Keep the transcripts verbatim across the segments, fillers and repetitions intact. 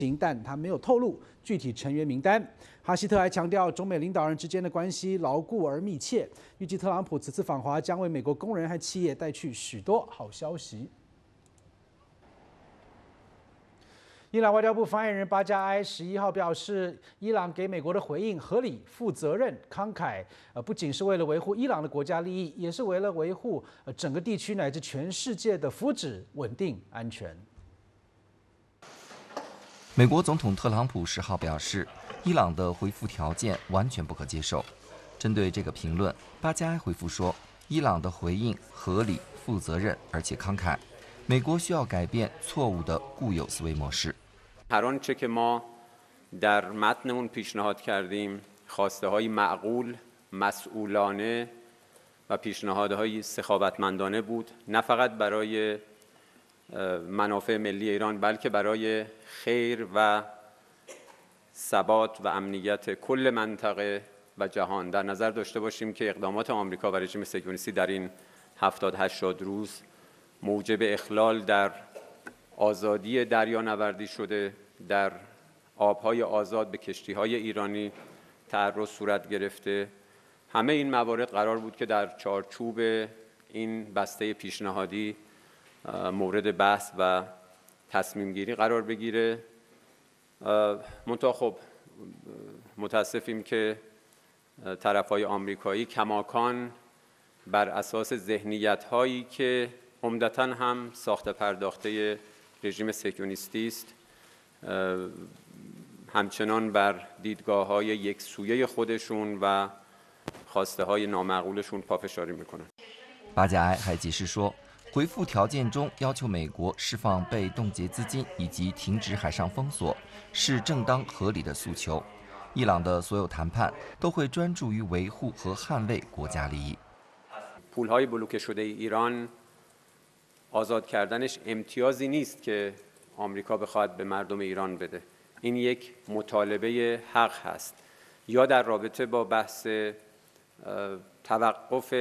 但他没有透露具体成员名单。哈希特还强调，中美领导人之间的关系牢固而密切，预计特朗普此次访华将为美国工人和企业带去许多好消息。伊朗外交部发言人巴加埃十一号表示，伊朗给美国的回应合理、负责任、慷慨，呃，不仅是为了维护伊朗的国家利益，也是为了维护呃整个地区乃至全世界的福祉、稳定、安全。 美国总统特朗普十号表示，伊朗的回复条件完全不可接受。针对这个评论，巴加埃回复说，伊朗的回应合理、负责任而且慷慨。美国需要改变错误的固有思维模式。 هر آنچه که ما در متنمون پیشنهاد کردیم خواسته‌های معقول، مسئولانه و پیشنهادهای سخاوتمندانه بود، نه فقط برای منافع ملی ایران بلکه برای خیر و ثبات و امنیت کل منطقه و جهان. در نظر داشته باشیم که اقدامات آمریکا و رژیم صهیونیستی در این هفتاد هشتاد روز موجب اخلال در آزادی دریانوردی شده، در آبهای آزاد به کشتی‌های ایرانی تعرض صورت گرفته. همه این موارد قرار بود که در چارچوب این بسته پیشنهادی مورد بحث و تصمیم گیری قرار بگیره. منتها خب متاسفیم که طرف‌های آمریکایی کماکان بر اساس ذهنیت‌هایی که عمدتاً هم ساخته پرداخته رژیم صهیونیستی است، همچنان بر دیدگاه‌های یکسویه خودشون و خواسته‌های نامعقولشون پافشاری می‌کنند. 巴加埃还解释说，回复条件中要求美国释放被冻结资金以及停止海上封锁，是正当合理的诉求。伊朗的所有谈判都会专注于维护和捍卫国家利益。 پول‌های بلوکه شده ایران آزاد کردنش امتیازی نیست که آمریکا بخواد به مردم ایران بده. این یک مطالبه حق هست. یا در رابطه با بحث توقف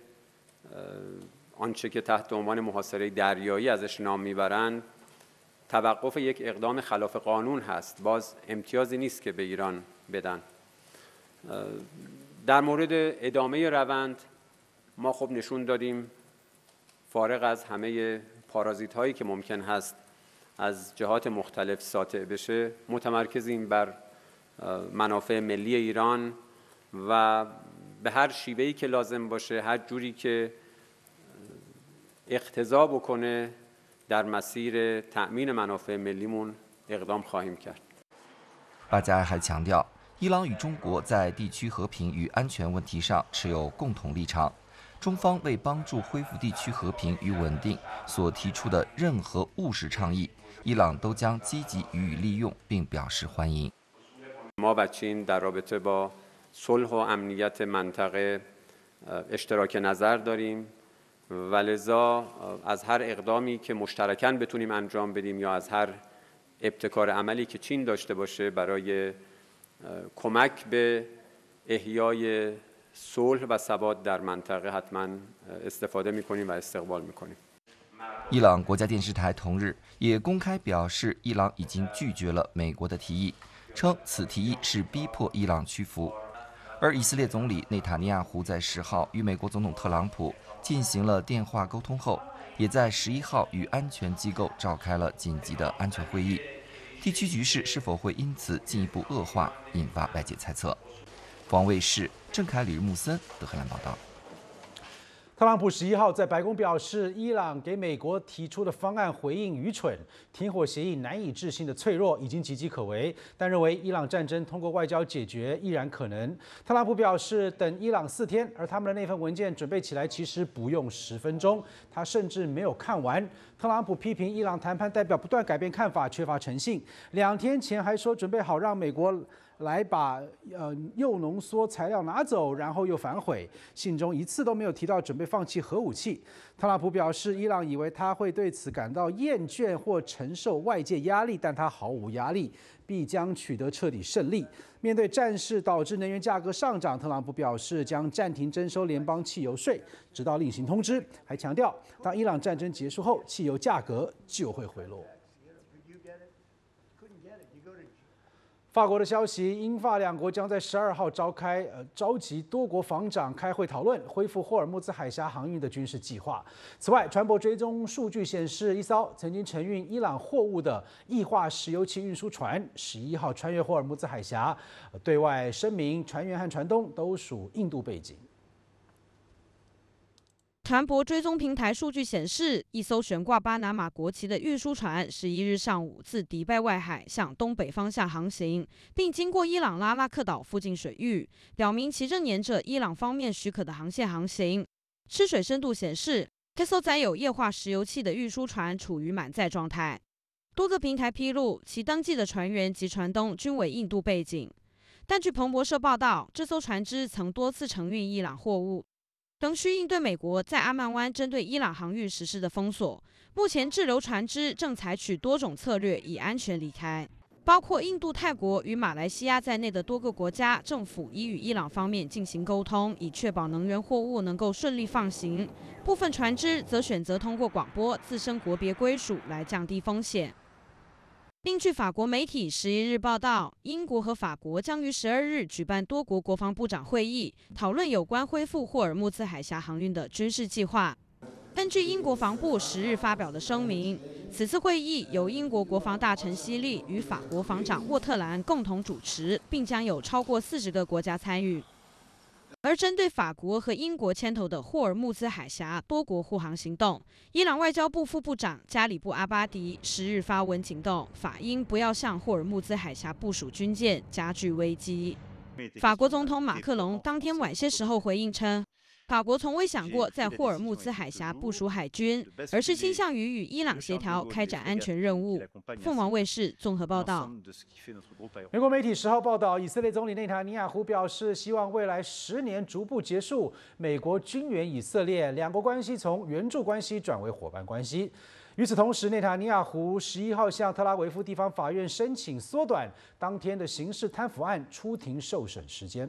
آنچه که تحت عنوان محاصره دریایی ازش نام میبرند، توقف یک اقدام خلاف قانون هست. باز امتیازی نیست که به ایران بدن. در مورد ادامه روند ما خب نشون دادیم فارغ از همه پارازیت هایی که ممکن هست از جهات مختلف ساطع بشه، متمرکزیم بر منافع ملی ایران و به هر شیوهی که لازم باشه، هر جوری که اقتضا بکنه در مسیر تأمین منافع ملیمون اقدام خواهیم کرد. 巴加埃还强调，伊朗与中国在地区和平与安全问题上持有共同立场。 中方为帮助恢复地区和平与稳定所提出的任何务实倡议，伊朗都将积极予以利用，并表示欢迎。 ما و چین در رابطه با صلح و امنیت منطقه اشتراک نظر داریم و لذا از هر اقدامی که مشترکاً بتونیم انجام بدیم یا از هر ابتکار عملی که چین داشته باشه برای کمک به احیای صلح و ثبات در منطقه حتما استفاده می‌کنیم و استقبال می‌کنیم. 伊朗国家电视台同日也公开表示，伊朗已经拒绝了美国的提议，称此提议是逼迫伊朗屈服。而以色列总理内塔尼亚胡在十号与美国总统特朗普进行了电话沟通后，也在十一号与安全机构召开了紧急的安全会议。地区局势是否会因此进一步恶化，引发外界猜测。广卫视郑凯、李日木森德黑兰报道。 特朗普十一号在白宫表示，伊朗给美国提出的方案回应愚蠢，停火协议难以置信的脆弱，已经岌岌可危。但认为伊朗战争通过外交解决依然可能。特朗普表示，等伊朗四天，而他们的那份文件准备起来其实不用十分钟，他甚至没有看完。特朗普批评伊朗谈判代表不断改变看法，缺乏诚信。两天前还说准备好让美国 来把呃铀浓缩材料拿走，然后又反悔。信中一次都没有提到准备放弃核武器。特朗普表示，伊朗以为他会对此感到厌倦或承受外界压力，但他毫无压力，必将取得彻底胜利。面对战事导致能源价格上涨，特朗普表示将暂停征收联邦汽油税，直到另行通知。还强调，当伊朗战争结束后，汽油价格就会回落。 法国的消息，英法两国将在十二号召开呃召集多国防长开会讨论恢复霍尔木兹海峡航运的军事计划。此外，船舶追踪数据显示，一艘曾经承运伊朗货物的液化石油气运输船十一号穿越霍尔木兹海峡，对外声明船员和船东都属印度背景。 船舶追踪平台数据显示，一艘悬挂巴拿马国旗的运输船十一日上午自迪拜外海向东北方向航行，并经过伊朗拉拉克岛附近水域，表明其正沿着伊朗方面许可的航线航行。吃水深度显示，这艘载有液化石油气的运输船处于满载状态。多个平台披露，其登记的船员及船东均为印度背景。但据彭博社报道，这艘船只曾多次承运伊朗货物。 仍需应对美国在阿曼湾针对伊朗航运实施的封锁。目前滞留船只正采取多种策略以安全离开，包括印度、泰国与马来西亚在内的多个国家政府已与伊朗方面进行沟通，以确保能源货物能够顺利放行。部分船只则选择通过广播自身国别归属来降低风险。 另据法国媒体十一日报道，英国和法国将于十二日举办多国国防部长会议，讨论有关恢复霍尔木兹海峡航运的军事计划。根据英国防部十日发表的声明，此次会议由英国国防大臣希利与法国防长沃特兰共同主持，并将有超过四十个国家参与。 而针对法国和英国牵头的霍尔木兹海峡多国护航行动，伊朗外交部副部长加里布阿巴迪十日发文警告法英不要向霍尔木兹海峡部署军舰，加剧危机。法国总统马克龙当天晚些时候回应称，法国从未想过在霍尔木兹海峡部署海军，而是倾向于与伊朗协调开展安全任务。凤凰卫视综合报道。 美国媒体十号报道，以色列总理内塔尼亚胡表示，希望未来十年逐步结束美国军援以色列，两国关系从援助关系转为伙伴关系。与此同时，内塔尼亚胡十一号向特拉维夫地方法院申请缩短当天的刑事贪腐案出庭受审时间。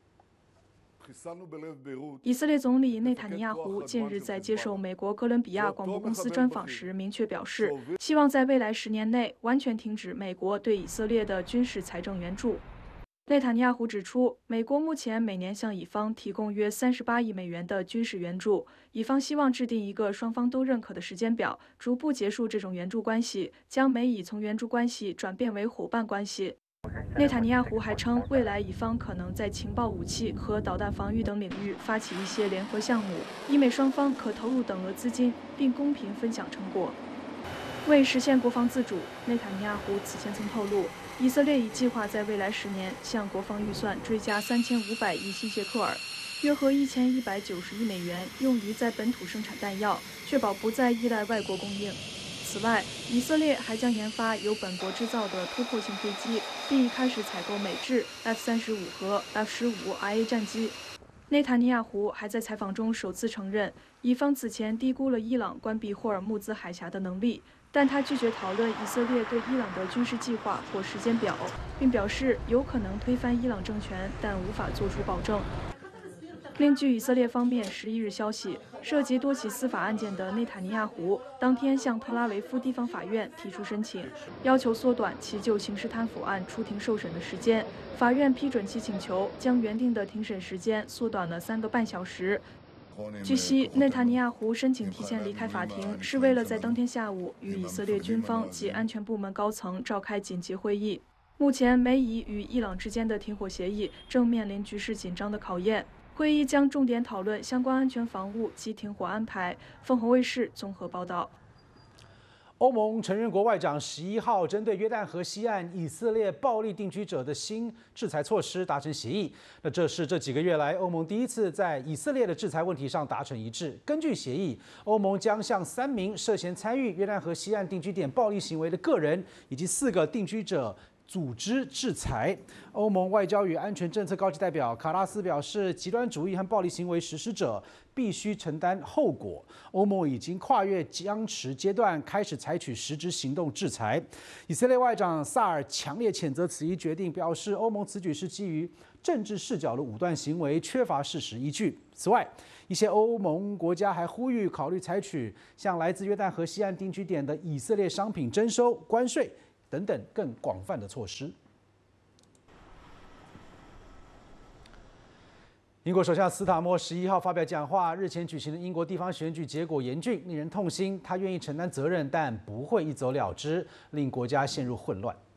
以色列总理内塔尼亚胡近日在接受美国哥伦比亚广播公司专访时，明确表示，希望在未来十年内完全停止美国对以色列的军事财政援助。内塔尼亚胡指出，美国目前每年向以方提供约三十八亿美元的军事援助，以方希望制定一个双方都认可的时间表，逐步结束这种援助关系，将美以从援助关系转变为伙伴关系。 内塔尼亚胡还称，未来以方可能在情报武器和导弹防御等领域发起一些联合项目，以美双方可投入等额资金，并公平分享成果。为实现国防自主，内塔尼亚胡此前曾透露，以色列已计划在未来十年向国防预算追加三千五百亿新谢克尔，约合一千一百九十亿美元，用于在本土生产弹药，确保不再依赖外国供应。 此外，以色列还将研发由本国制造的突破性飞机，并已开始采购美制 F 三十五和 F 十五 I A 战机。内塔尼亚胡还在采访中首次承认，以方此前低估了伊朗关闭霍尔木兹海峡的能力，但他拒绝讨论以色列对伊朗的军事计划或时间表，并表示有可能推翻伊朗政权，但无法作出保证。 另据以色列方面十一日消息，涉及多起司法案件的内塔尼亚胡当天向特拉维夫地方法院提出申请，要求缩短其就刑事贪腐案出庭受审的时间。法院批准其请求，将原定的庭审时间缩短了三个半小时。据悉，内塔尼亚胡申请提前离开法庭，是为了在当天下午与以色列军方及安全部门高层召开紧急会议。目前，美以与伊朗之间的停火协议正面临局势紧张的考验。 会议将重点讨论相关安全防务及停火安排。凤凰卫视综合报道。 欧盟成员国外长十一号针对约旦河西岸以色列暴力定居者的新制裁措施达成协议。那这是这几个月来欧盟第一次在以色列的制裁问题上达成一致。根据协议，欧盟将向三名涉嫌参与约旦河西岸定居点暴力行为的个人以及四个定居者 组织制裁。欧盟外交与安全政策高级代表卡拉斯表示，极端主义和暴力行为实施者必须承担后果。欧盟已经跨越僵持阶段，开始采取实质行动制裁。以色列外长萨尔强烈谴责此一决定，表示欧盟此举是基于政治视角的武断行为，缺乏事实依据。此外，一些欧盟国家还呼吁考虑采取向来自约旦河西岸定居点的以色列商品征收关税 的等等更广泛的措施。英国首相斯塔默十一号发表讲话，日前举行的英国地方选举结果严峻，令人痛心。他愿意承担责任，但不会一走了之，令国家陷入混乱。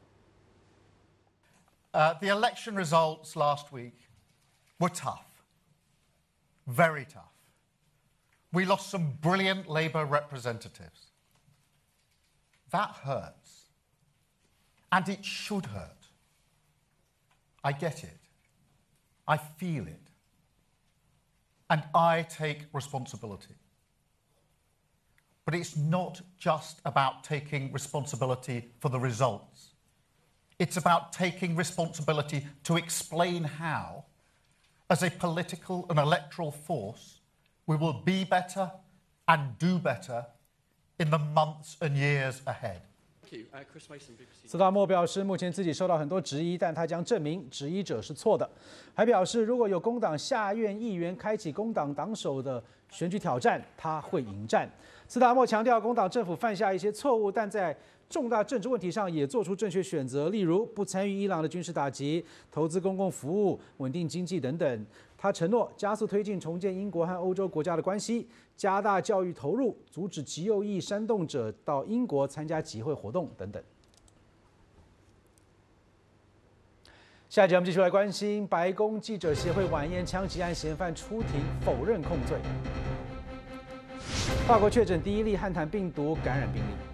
Uh, the election results last week were tough, very tough. We lost some brilliant Labour representatives. That hurts, and it should hurt. I get it. I feel it. And I take responsibility. But it's not just about taking responsibility for the results. It's about taking responsibility to explain how, as a political and electoral force, we will be better and do better in the months and years ahead. 斯塔默表示，目前自己受到很多质疑，但他将证明质疑者是错的。还表示，如果有工党下院议员开启工党党首的选举挑战，他会迎战。斯塔默强调，工党政府犯下一些错误，但在重大政治问题上也做出正确选择，例如不参与伊朗的军事打击、投资公共服务、稳定经济等等。他承诺加速推进重建英国和欧洲国家的关系，加大教育投入，阻止极右翼煽动者到英国参加集会活动等等。下一节我们继续来关心白宫记者协会晚宴枪击案嫌犯出庭否认控罪。法国确诊第一例汉坦病毒感染病例。